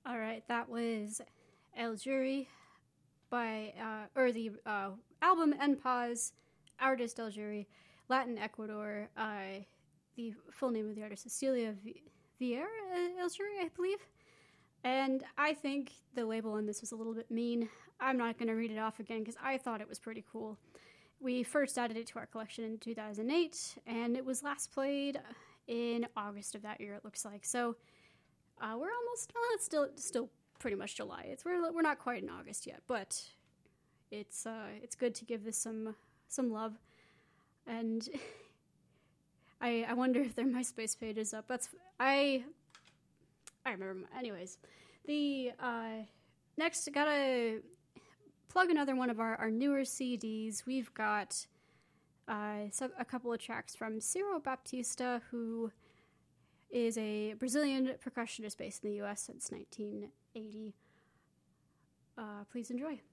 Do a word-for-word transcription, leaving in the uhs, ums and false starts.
All right, that was El Jury by, uh, or the uh, album En Paz, artist El Jury, Latin Ecuador. Uh, the full name of the artist is Celia v- Vieira El Jury, I believe. And I think the label on this was a little bit mean. I'm not going to read it off again because I thought it was pretty cool. We first added it to our collection in two thousand eight, and it was last played in August of that year, it looks like. So uh, we're almost, well, it's still still pretty much July. It's we're we're not quite in August yet, but it's uh, it's good to give this some some love. And I I wonder if their MySpace page is up. That's I I remember. Anyways, the uh, next gotta plug another one of our, our newer C Ds. We've got uh, some, a couple of tracks from Ciro Baptista, who is a Brazilian percussionist based in the U S since nineteen eighty. Uh, please enjoy.